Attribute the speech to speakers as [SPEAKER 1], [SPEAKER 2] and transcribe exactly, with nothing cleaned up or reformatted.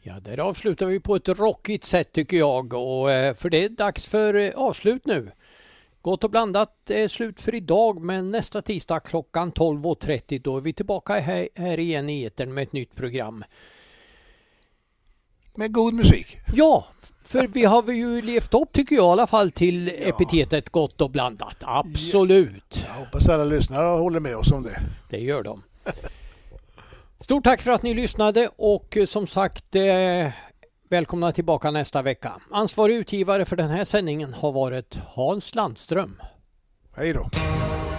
[SPEAKER 1] Ja, där avslutar vi på ett rockigt sätt tycker jag. Och, för det är dags för avslut nu. Gott och blandat är slut för idag, men nästa tisdag klockan tolv och trettio då är vi tillbaka här, här igen i etern med ett nytt program.
[SPEAKER 2] Med god musik.
[SPEAKER 1] Ja, för vi har ju levt upp tycker jag i alla fall till ja. epitetet gott och blandat. Absolut.
[SPEAKER 2] Jag hoppas alla lyssnare håller med oss om det.
[SPEAKER 1] Det gör de. Stort tack för att ni lyssnade och som sagt eh, välkomna tillbaka nästa vecka. Ansvarig utgivare för den här sändningen har varit Hans Landström.
[SPEAKER 2] Hej då.